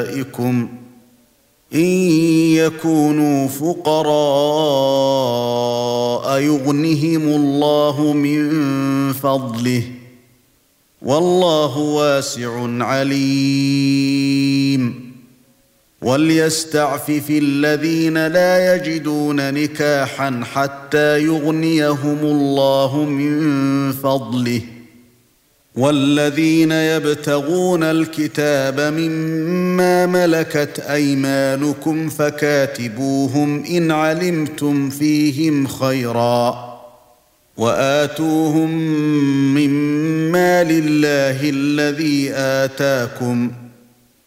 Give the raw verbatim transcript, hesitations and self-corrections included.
نسائكم إن يكونوا فقراء يغنهم الله من فضله والله واسع عليم وليستعفف الذين لا يجدون نكاحا حتى يغنيهم الله من فضله والذين يبتغون الكتاب مما ملكت أيمانكم فكاتبوهم إن علمتم فيهم خيرا وآتوهم مما لله الذي آتاكم